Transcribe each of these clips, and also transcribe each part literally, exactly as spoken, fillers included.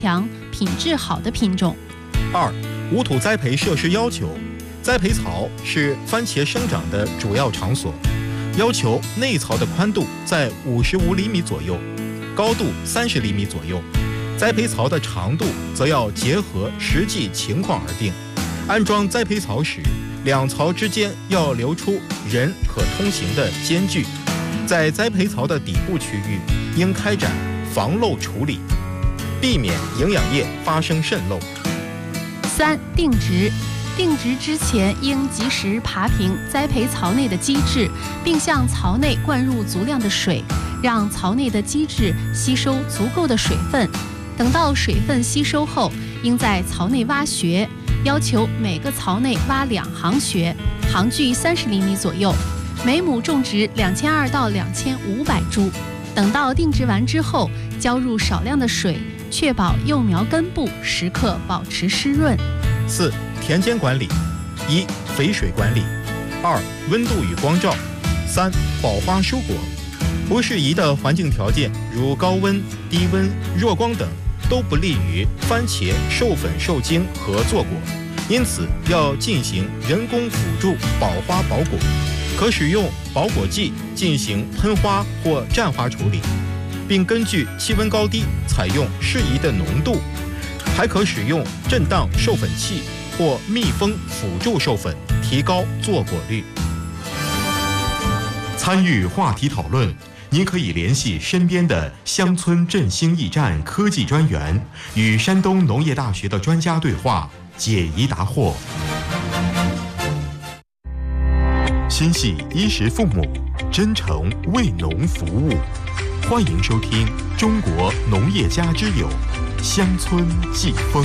强、品质好的品种。 二、无土栽培设施要求。栽培槽是番茄生长的主要场所，要求内槽的宽度在五十五厘米左右，高度三十厘米左右。栽培槽的长度则要结合实际情况而定。安装栽培槽时，两槽之间要留出人可通行的间距。在栽培槽的底部区域应开展防漏处理，避免营养液发生渗漏。 三、定植。定植之前应及时爬平栽培槽内的基质，并向槽内灌入足量的水，让槽内的基质吸收足够的水分。等到水分吸收后，应在槽内挖穴，要求每个槽内挖两行穴，行距三十厘米左右，每亩种植两千二到两千五百株。等到定植完之后，浇入少量的水，确保幼苗根部时刻保持湿润。 四、田间管理：一、肥水管理；二、温度与光照；三、保花疏果。不适宜的环境条件，如高温、低温、弱光等，都不利于番茄授粉受精和坐果，因此要进行人工辅助保花保果。可使用保果剂进行喷花或占花处理，并根据气温高低采用适宜的浓度。还可使用震荡授粉器或密封辅助授粉，提高坐果率。 参与话题讨论，您可以联系身边的乡村振兴驿站科技专员，与山东农业大学的专家对话，解疑答惑。心系衣食父母，真诚为农服务。欢迎收听《中国农业家之友》乡村季风。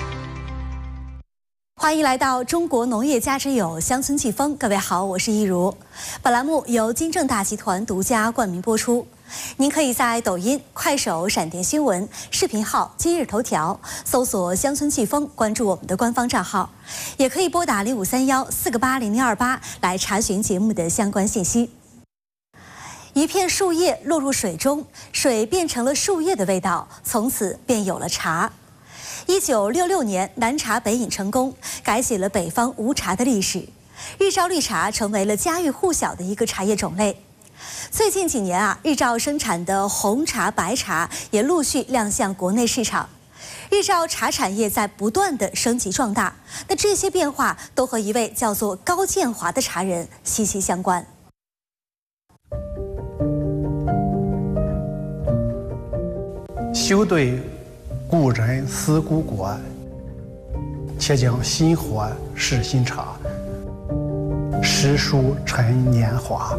欢迎来到中国农业家之友乡村季风，各位好，我是一如。本栏目由金正大集团独家冠名播出。您可以在抖音、快手、闪电新闻、视频号、今日头条搜索乡村季风，关注我们的官方账号，也可以拨打零五三幺四个八零零二八来查询节目的相关信息。一片树叶落入水中，水变成了树叶的味道，从此便有了茶。一九六六年，南茶北饮成功，改写了北方无茶的历史。日照绿茶成为了家喻户晓的一个茶叶种类。最近几年啊，日照生产的红茶、白茶也陆续亮相国内市场。日照茶产业在不断的升级壮大，那这些变化都和一位叫做高建华的茶人息息相关。 休对故人思故国，且将新火试新茶，诗书陈年华。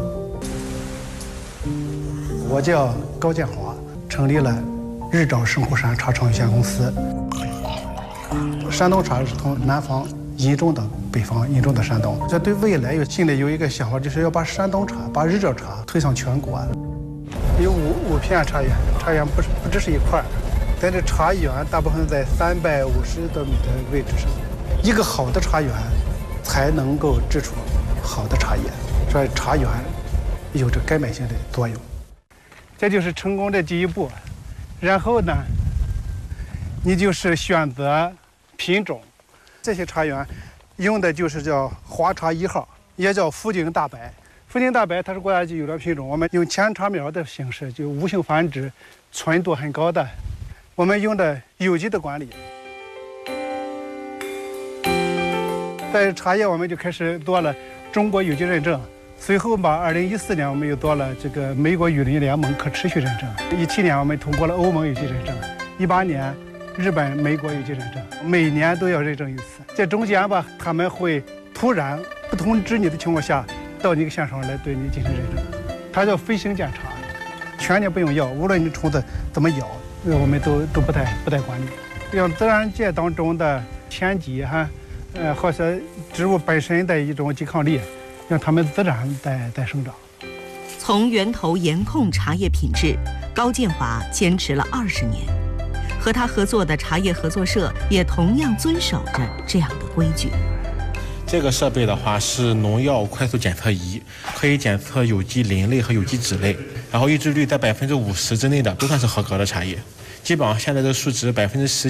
我叫高建华，成立了日照圣湖山茶厂有限公司。山东茶是从南方引种的，北方引种的山东。这对未来有心里有一个想法，就是要把山东茶、把日照茶推向全国。有五五片茶园，茶园不是不只是一块，但这茶园大部分在三百五十多米的位置上。一个好的茶园才能够制出好的茶叶，所以茶园有着改变性的作用。这就是成功的第一步。然后呢，你就是选择品种。这些茶园用的就是叫华茶一号，也叫福鼎大白。福鼎大白它是国家级优良品种，我们用扦插苗的形式，就无性繁殖，纯度很高的。我们用的有机的管理。在茶叶我们就开始做了中国有机认证，随后吧，二零一四年我们又做了这个美国雨林联盟可持续认证，一七年我们通过了欧盟有机认证，一八年日本、美国有机认证，每年都要认证一次。在中间吧，他们会突然不通知你的情况下，到你个现场来对你进行认证，它叫飞行检查，全年不用药，无论你虫子怎么咬，我们都都不太不太管理。用自然界当中的天敌哈，呃，或者植物本身的一种抵抗力，让它们自然在在生长。 从源头严控茶叶品质，高建华坚持了二十年，和他合作的茶叶合作社也同样遵守着这样的规矩。 这个设备的话是农药快速检测仪，可以检测有机磷类和有机酯类，然后抑制率在百分之五十之内的都算是合格的茶叶。基本上现在的数值百分之十